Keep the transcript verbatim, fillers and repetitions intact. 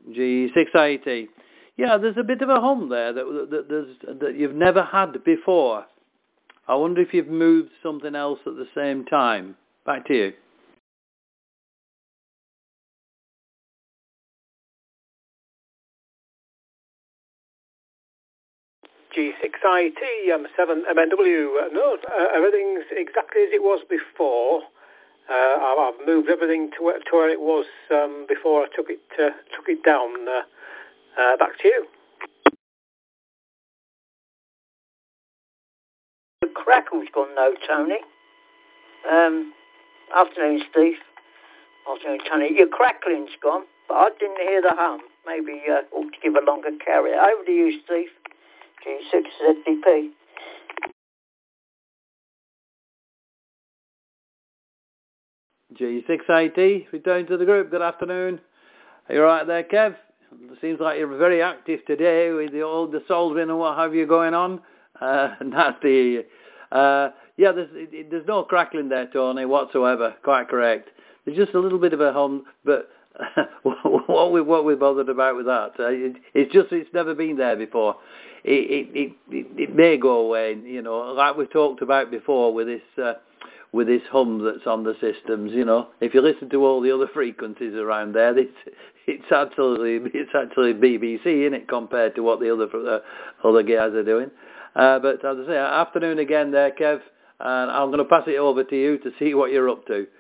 G six eighty. Yeah, there's a bit of a hum there that, that, there's, that you've never had before. I wonder if you've moved something else at the same time. Back to you. G six I T, um, seven M N W. Uh, no, uh, everything's exactly as it was before. Uh, I've, I've moved everything to where, to where it was um, before I took it uh, took it down. Uh, uh, back to you. The crackle's gone though, Tony. Um, afternoon, Steve. Afternoon, Tony. Your crackling's gone, but I didn't hear the hum. Maybe uh, ought to give a longer carry. Over to you, Steve. G six Z D P. G six eighty, return to the group. Good afternoon. Are you all right there, Kev? It seems like you're very active today with the, all the soldering and what have you going on. Uh, nasty. Uh, yeah, there's, it, there's no crackling there, Tony, whatsoever. Quite correct. There's just a little bit of a hum, but what we what we bothered about with that? Uh, it, it's just it's never been there before. It it, it it may go away, you know, like we talked about before with this uh, with this hum that's on the systems. You know, if you listen to all the other frequencies around there, it's it's absolutely it's actually B B C, isn't it, compared to what the other uh, other guys are doing. Uh, but as I say, afternoon again there, Kev, and I'm going to pass it over to you to see what you're up to.